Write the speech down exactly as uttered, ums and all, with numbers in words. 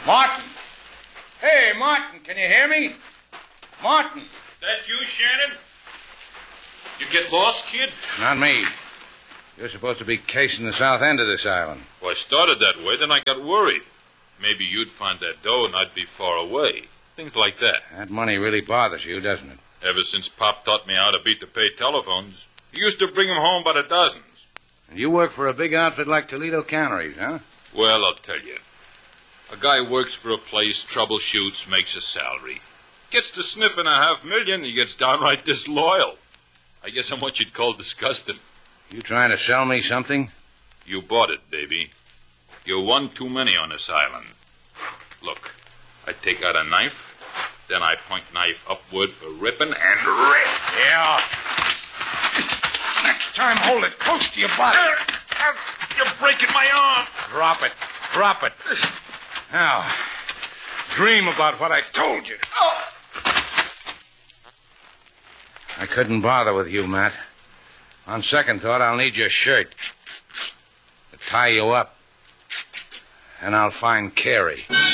Martin! Hey, Martin, can you hear me? Martin! That you, Shannon? You get lost, kid? Not me. You're supposed to be casing the south end of this island. Well, I started that way, then I got worried. Maybe you'd find that dough and I'd be far away. Things like that. That money really bothers you, doesn't it? Ever since Pop taught me how to beat the pay telephones, he used to bring 'em home by the dozens. And you work for a big outfit like Toledo Canneries, huh? Well, I'll tell you. A guy works for a place, troubleshoots, makes a salary. Gets to sniffing a half million, he gets downright disloyal. I guess I'm what you'd call disgusted. You trying to sell me something? You bought it, baby. You're one too many on this island. Look, I take out a knife, then I point knife upward for ripping and rip. Yeah. Next time, hold it close to your body. You're breaking my arm. Drop it. Drop it. Now, dream about what I told you. Oh. I couldn't bother with you, Matt. On second thought, I'll need your shirt to tie you up. And I'll find Carrie.